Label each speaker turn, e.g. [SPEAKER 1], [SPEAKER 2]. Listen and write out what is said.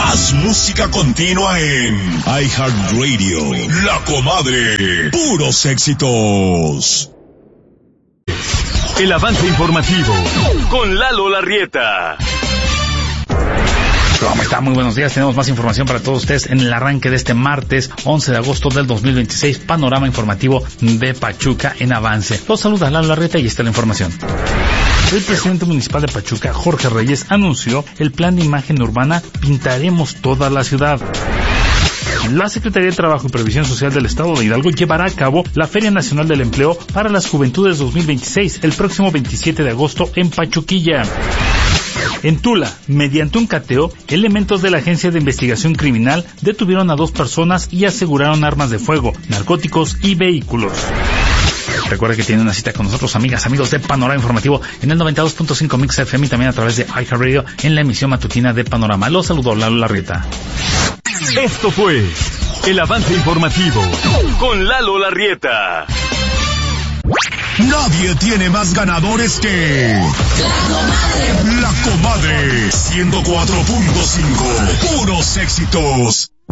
[SPEAKER 1] Más música continua en iHeartRadio. La Comadre. Puros éxitos.
[SPEAKER 2] El avance informativo con Lalo Larrieta.
[SPEAKER 3] ¿Cómo está? Muy buenos días. Tenemos más información para todos ustedes en el arranque de este martes 11 de agosto del 2026. Panorama informativo de Pachuca en avance. Los saluda Lalo Larrieta y está la información. El presidente municipal de Pachuca, Jorge Reyes, anunció el plan de imagen urbana Pintaremos toda la ciudad. La Secretaría de Trabajo y Previsión Social del Estado de Hidalgo llevará a cabo la Feria Nacional del Empleo para las Juventudes 2026 el próximo 27 de agosto en Pachuquilla. En Tula, mediante un cateo, elementos de la Agencia de Investigación Criminal detuvieron a 2 personas y aseguraron armas de fuego, narcóticos y vehículos. Recuerda que tiene una cita con nosotros, amigas, amigos de Panorama Informativo en el 92.5 Mix FM y también a través de iHeartRadio en la emisión matutina de Panorama. Los saludó Lalo Larrieta.
[SPEAKER 2] Esto fue el avance informativo con Lalo Larrieta.
[SPEAKER 1] Nadie tiene más ganadores que La Comadre 104.5. Puros éxitos.